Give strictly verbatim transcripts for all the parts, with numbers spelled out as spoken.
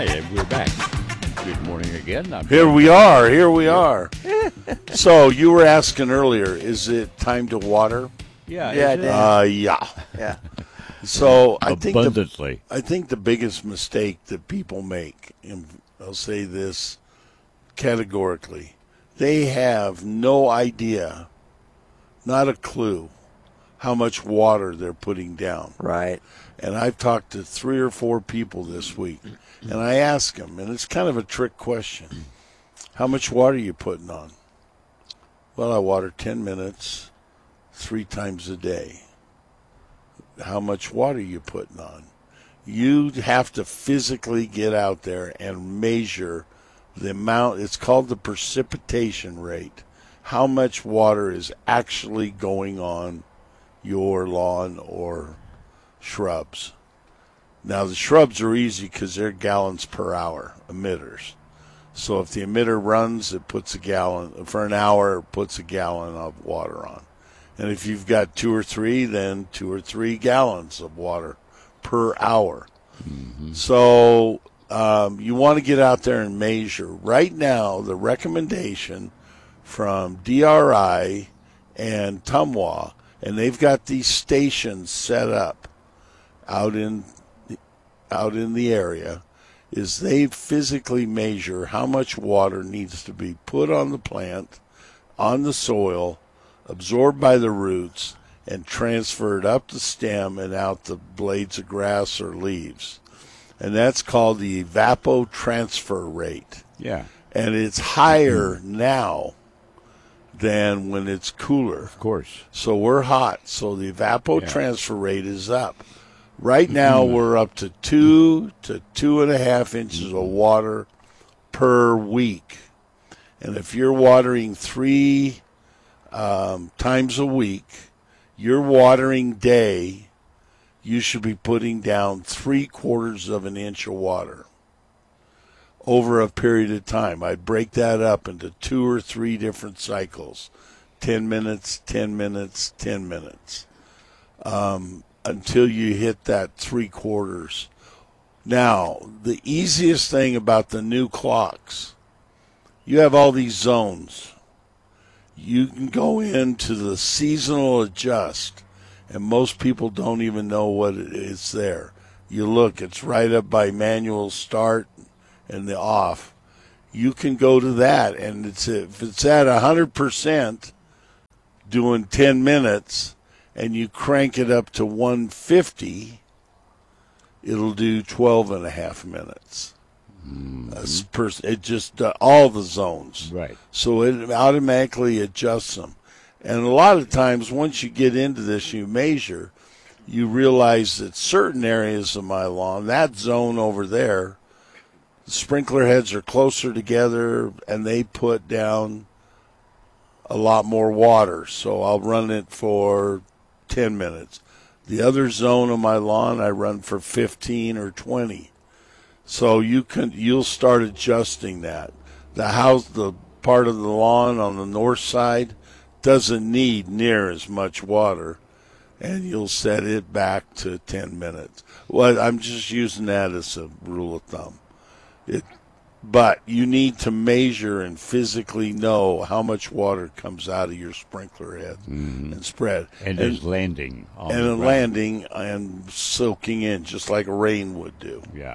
Hey, we're back. Good morning again. I'm Here we are. Here we are. So you were asking earlier, is it time to water? Yeah, Yeah, is it? it Uh, yeah. Yeah. So I think the, abundantly. I think the biggest mistake that people make, and I'll say this categorically, they have no idea, not a clue, how much water they're putting down. Right. And I've talked to three or four people this week, and I ask them, and it's kind of a trick question, how much water are you putting on? Well, I water ten minutes, three times a day. How much water are you putting on? You have to physically get out there and measure the amount. It's called the precipitation rate. How much water is actually going on your lawn or shrubs. Now, the shrubs are easy because they're gallons per hour emitters. So if the emitter runs, it puts a gallon, for an hour, it puts a gallon of water on. And if you've got two or three, then two or three gallons of water per hour. Mm-hmm. So um, you want to get out there and measure. Right now, the recommendation from D R I and T U M W A, and they've got these stations set up out in out in the area, is they physically measure how much water needs to be put on the plant, on the soil, absorbed by the roots, and transferred up the stem and out the blades of grass or leaves. And that's called the evapotransport rate. Yeah. And it's higher now than when it's cooler. Of course. So we're hot. So the evapotransport yeah. rate is up. Right now mm-hmm. we're up to two to two and a half inches mm-hmm. of water per week. And if you're watering three um, times a week, your watering day, you should be putting down three quarters of an inch of water over a period of time. I'd break that up into two or three different cycles, ten minutes, ten minutes, ten minutes, um, until you hit that three quarters. Now, the easiest thing about the new clocks, you have all these zones. You can go into the seasonal adjust, and most people don't even know what it is there. You look, it's right up by manual start and the off. You can go to that, and it's if it's at one hundred percent doing ten minutes, and you crank it up to one fifty, it'll do twelve and a half minutes. Mm-hmm. It just uh, all the zones. Right. So it automatically adjusts them. And a lot of times once you get into this, you measure, you realize that certain areas of my lawn, that zone over there, the sprinkler heads are closer together and they put down a lot more water. So I'll run it for ten minutes. The other zone of my lawn I run for fifteen or twenty. So you can you'll start adjusting that. The house, the part of the lawn on the north side doesn't need near as much water, and you'll set it back to ten minutes. Well, I'm just using that as a rule of thumb. It, but you need to measure and physically know how much water comes out of your sprinkler head mm-hmm. and spread. And, and is landing on and the a ground. landing and soaking in, just like rain would do. Yeah.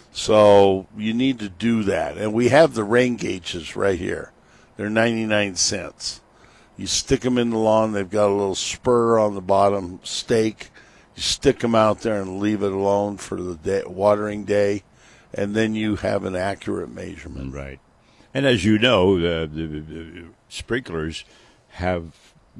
So you need to do that. And we have the rain gauges right here. They're ninety-nine cents. You stick them in the lawn. They've got a little spur on the bottom, stake. You stick them out there and leave it alone for the day, watering day, and then you have an accurate measurement. Right. And as you know, the, the, the sprinklers have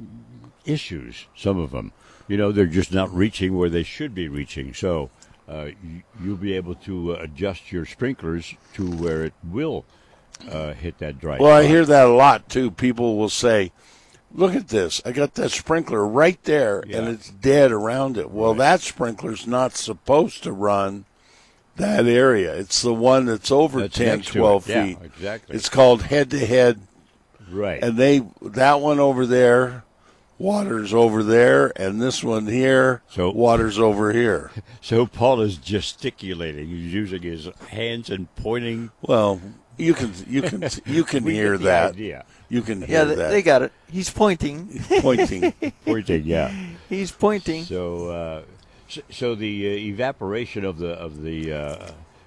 issues, some of them. You know, they're just not reaching where they should be reaching. So uh, you, you'll be able to adjust your sprinklers to where it will uh, hit that dry Well, spot. I hear that a lot, too. People will say, look at this. I got that sprinkler right there, yeah. and it's dead around it. Well, right. that sprinkler's not supposed to run that area. It's the one that's over that's ten, twelve yeah, feet. Exactly. It's called head-to-head. Right. And they that one over there, water's over there, and this one here, So- water's over here. So Paul is gesticulating. He's using his hands and pointing. Well, you can you can you can We hear get the that. idea. You can hear Yeah, they, that. they got it. He's pointing. Pointing. Pointing, yeah. He's pointing. So, uh, so, so the uh, evaporation of the of the uh,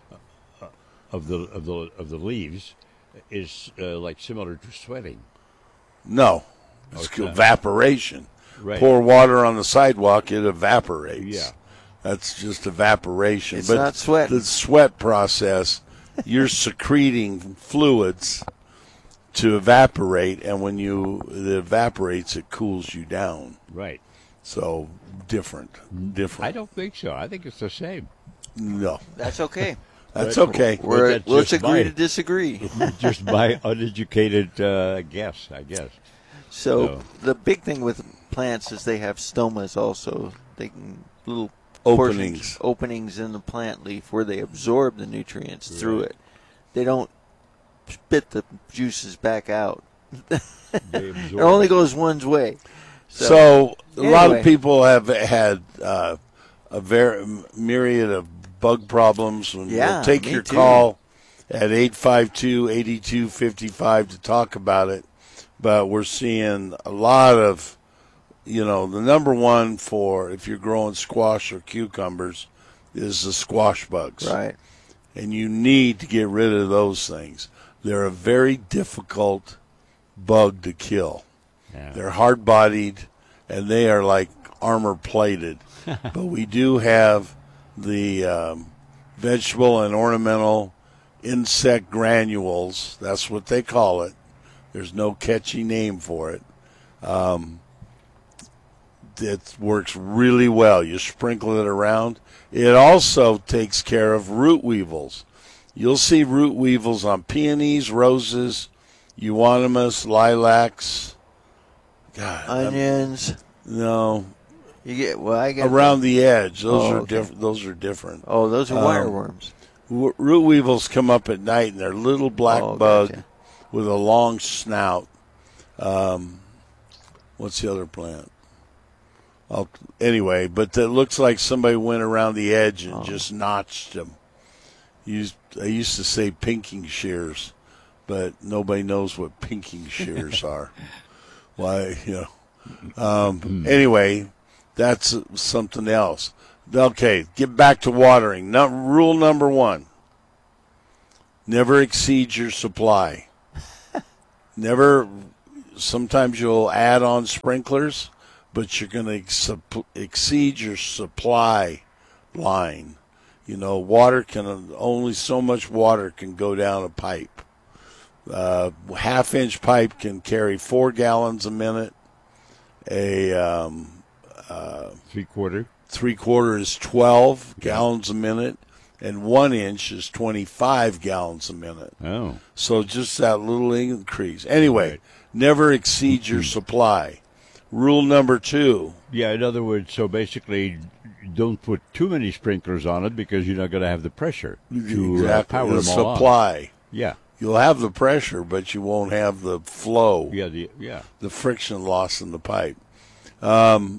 of the of the of the leaves is uh, like similar to sweating. No, it's it's not. evaporation. Right. Pour water on the sidewalk, it evaporates. Yeah. That's just evaporation. It's but not sweat. The sweat process, you're secreting fluids to evaporate, and when you it evaporates, it cools you down. Right. So different, different. I don't think so. I think it's the same. No, That's okay. that's But- okay. We're, that's let's just agree my- to disagree. Just my uneducated uh, guess, I guess. So So- the big thing with plants is they have stomas also. They can little Openings. portions, openings in the plant leaf where they absorb the nutrients through Right. it. They don't spit the juices back out. They It absorb only it. goes one way. So, a lot anyway. of people have had uh, a very myriad of bug problems. And Yeah, we'll take me your too. call at eight five two, eight two five five to talk about it. But we're seeing a lot of, you know, the number one for if you're growing squash or cucumbers is the squash bugs. Right. And you need to get rid of those things. They're a very difficult bug to kill. Yeah. They're hard-bodied, and they are like armor-plated. But we do have the um, vegetable and ornamental insect granules. That's what they call it. There's no catchy name for it. Um, it works really well. You sprinkle it around. It also takes care of root weevils. You'll see root weevils on peonies, roses, euonymus, lilacs. God, I'm- Onions. no, You get well. I get around the edge. Those Oh, are okay. different. Those are different. Oh, those are um, wireworms. W- root weevils come up at night, and they're little black Oh, bug gotcha. with a long snout. Um, what's the other plant? I'll, anyway, but it looks like somebody went around the edge and Oh. just notched them. Used, I used to say pinking shears, but nobody knows what pinking shears are. Why, you know. Um, anyway, that's something else. Okay, get back to watering. No, rule number one, never exceed your supply. Never, sometimes you'll add on sprinklers, but you're going to ex- exceed your supply line. You know, water can, only so much water can go down a pipe. Uh, half-inch pipe can carry four gallons a minute. A um, Three quarter. three-quarter is twelve gallons a minute, and one inch is twenty-five gallons a minute. Oh. So just that little increase. Anyway, Right. never exceed your supply. Rule number two, Yeah, in other words, so basically, don't put too many sprinklers on it because you're not going to have the pressure to uh, exactly, power the them all on. supply. Yeah, You'll have the pressure, but you won't have the flow, yeah, the, yeah. the friction loss in the pipe. Um,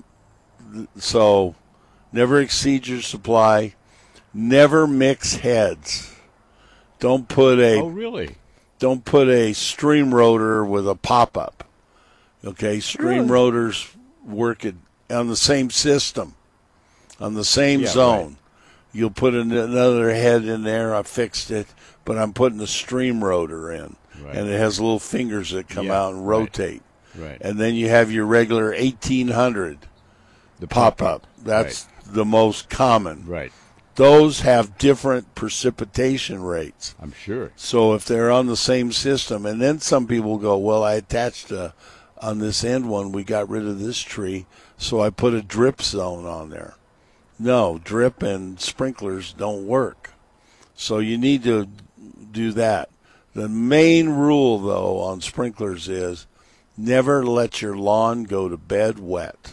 so never exceed your supply. Never mix heads. Don't put a Oh, really? don't put a stream rotor with a pop-up. Okay, stream Really? rotors work it on the same system, on the same Yeah, zone. right. You'll put an, another head in there. I fixed it, but I'm putting a stream rotor in, Right. and it has little fingers that come Yeah, out and right. rotate. Right. And then you have your regular eighteen hundred The pop-up. That's the most common. Right. Those have different precipitation rates. I'm sure. So if they're on the same system, and then some people go, well, I attached a, on this end one, we got rid of this tree, so I put a drip zone on there. No, drip and sprinklers don't work. So you need to do that. The main rule, though, on sprinklers is never let your lawn go to bed wet.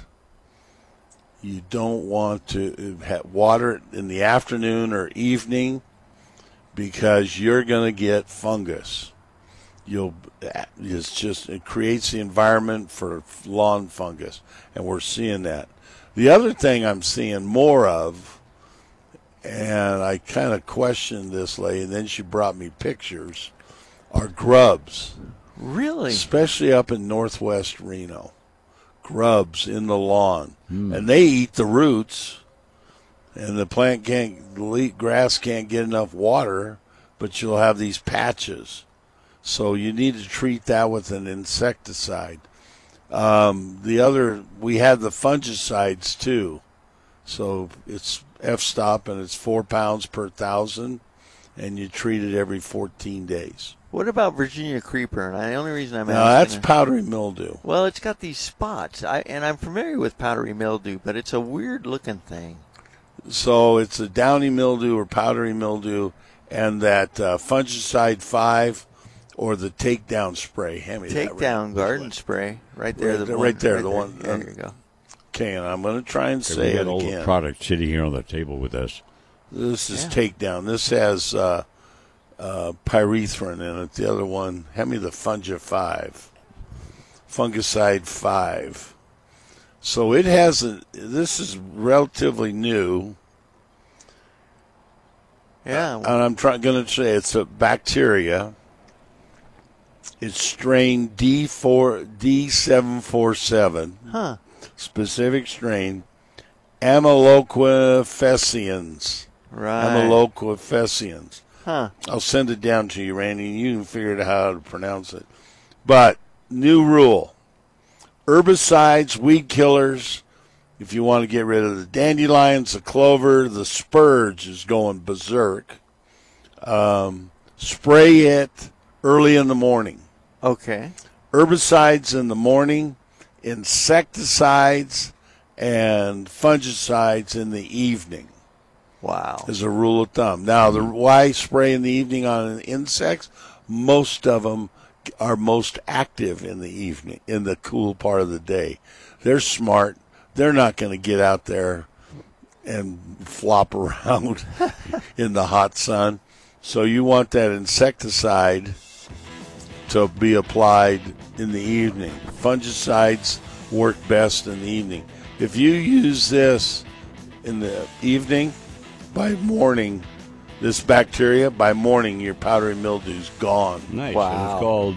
You don't want to have water it in the afternoon or evening because you're going to get fungus. you'll it's just it creates the environment for lawn fungus, and we're seeing that. The other thing I'm seeing more of, and I kind of questioned this lady, and then she brought me pictures, are grubs. Really? Especially up in northwest Reno. Grubs in the lawn. Mm. And they eat the roots, and the plant can't, the grass can't get enough water, but you'll have these patches. So you need to treat that with an insecticide. Um, the other, we have the fungicides too. So it's F-stop, and it's four pounds per thousand, and you treat it every fourteen days. What about Virginia creeper? And the only reason I'm Now, asking... that's powdery mildew. Well, it's got these spots, I, and I'm familiar with powdery mildew, but it's a weird-looking thing. So it's a downy mildew or powdery mildew, and that uh, fungicide five or the takedown spray. Hand me that, Takedown right? garden spray, right there. Right the there, one, right there, the one- There you go. Okay, and I'm going to try and Okay, say we it got all the again. product sitting here on the table with us. This is Yeah. takedown. This has uh, uh, pyrethrin in it. The other one, hand me the Fungi five. Fungicide five. So it has a, this is relatively new. Yeah. And I'm trying going to say it's a bacteria. It's strain D four D seven forty-seven, Huh. specific strain, Amyloquifessians. Right. Amyloquifessians. Huh. I'll send it down to you, Randy, and you can figure out how to pronounce it. But new rule: herbicides, weed killers. If you want to get rid of the dandelions, the clover, the spurge is going berserk. Um, spray it early in the morning. Okay. Herbicides in the morning, insecticides and fungicides in the evening, Wow. as a rule of thumb. Now, the why spray in the evening on insects? Most of them are most active in the evening, in the cool part of the day. They're smart. They're not going to get out there and flop around in the hot sun. So you want that insecticide to be applied in the evening. Fungicides work best in the evening. If you use this in the evening, by morning, this bacteria, by morning, your powdery mildew's gone. Nice. Wow. And it's called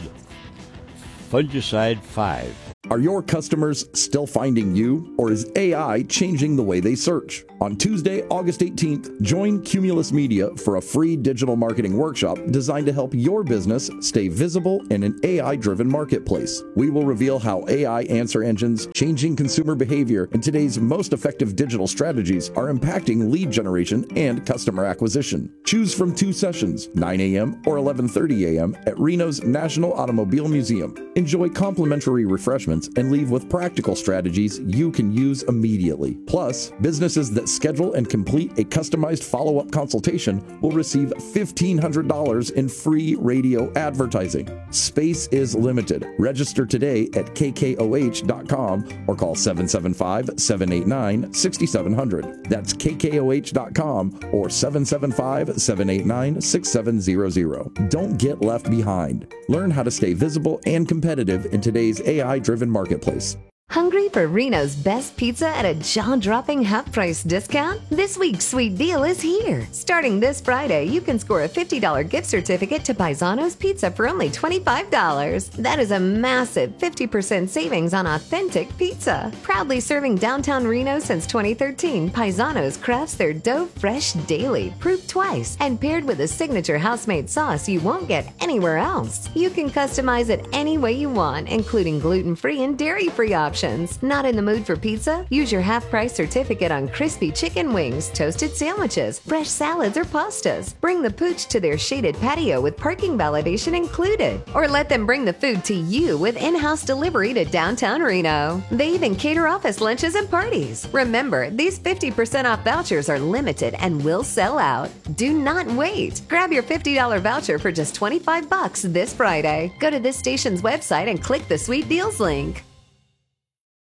Fungicide five. Are your customers still finding you, or is A I changing the way they search? On Tuesday, August eighteenth, join Cumulus Media for a free digital marketing workshop designed to help your business stay visible in an A I-driven marketplace. We will reveal how A I answer engines, changing consumer behavior, and today's most effective digital strategies are impacting lead generation and customer acquisition. Choose from two sessions, nine a.m. or eleven thirty a.m. at Reno's National Automobile Museum. Enjoy complimentary refreshments and leave with practical strategies you can use immediately. Plus, businesses that schedule and complete a customized follow-up consultation will receive fifteen hundred dollars in free radio advertising. Space is limited. Register today at k k o h dot com or call seven seven five, seven eight nine, six seven zero zero. That's k k o h dot com or seven seven five, seven eight nine, six seven zero zero. Don't get left behind. Learn how to stay visible and competitive in today's A I-driven marketplace. Hungry for Reno's best pizza at a jaw-dropping half-price discount? This week's sweet deal is here. Starting this Friday, you can score a fifty dollars gift certificate to Paisano's Pizza for only twenty-five dollars. That is a massive fifty percent savings on authentic pizza. Proudly serving downtown Reno since twenty thirteen, Paisano's crafts their dough fresh daily, proofed twice, and paired with a signature house-made sauce you won't get anywhere else. You can customize it any way you want, including gluten-free and dairy-free options. Not in the mood for pizza? Use your half-price certificate on crispy chicken wings, toasted sandwiches, fresh salads, or pastas. Bring the pooch to their shaded patio with parking validation included. Or let them bring the food to you with in-house delivery to downtown Reno. They even cater office lunches and parties. Remember, these fifty percent off vouchers are limited and will sell out. Do not wait. Grab your fifty dollars voucher for just twenty-five bucks this Friday. Go to this station's website and click the Sweet Deals link.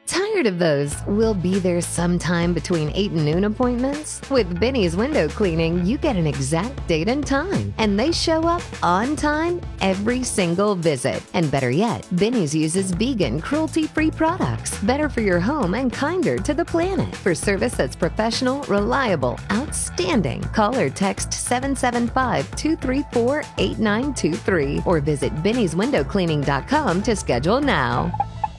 Tired of those "we'll be there sometime between eight and noon" appointments? With Benny's Window Cleaning, you get an exact date and time, and they show up on time every single visit. And better yet, Benny's uses vegan, cruelty-free products, better for your home and kinder to the planet. For service that's professional, reliable, outstanding, call or text seven seven five, two three four, eight nine two three or visit Benny's Window Cleaning dot com to schedule now.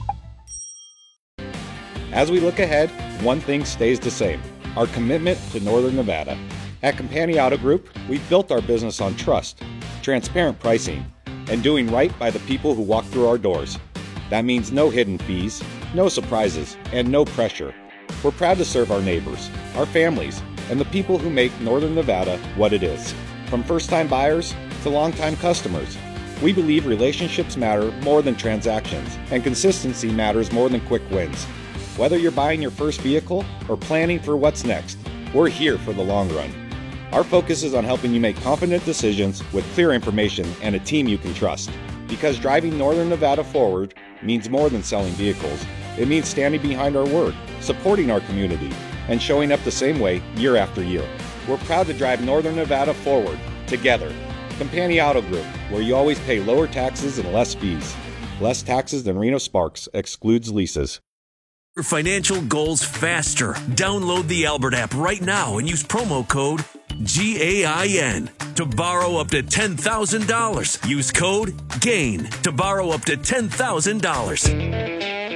As we look ahead, one thing stays the same: our commitment to Northern Nevada. At Compani Auto Group, we've built our business on trust, transparent pricing, and doing right by the people who walk through our doors. That means no hidden fees, no surprises, and no pressure. We're proud to serve our neighbors, our families, and the people who make Northern Nevada what it is. From first-time buyers to long-time customers, we believe relationships matter more than transactions, and consistency matters more than quick wins. Whether you're buying your first vehicle or planning for what's next, we're here for the long run. Our focus is on helping you make confident decisions with clear information and a team you can trust. Because driving Northern Nevada forward means more than selling vehicles. It means standing behind our word, supporting our community, and showing up the same way year after year. We're proud to drive Northern Nevada forward, together. Compani Auto Group, where you always pay lower taxes and less fees. Less taxes than Reno Sparks, excludes leases. Your financial goals faster. Download the Albert app right now and use promo code G A I N to borrow up to ten thousand dollars. Use code GAIN to borrow up to ten thousand dollars.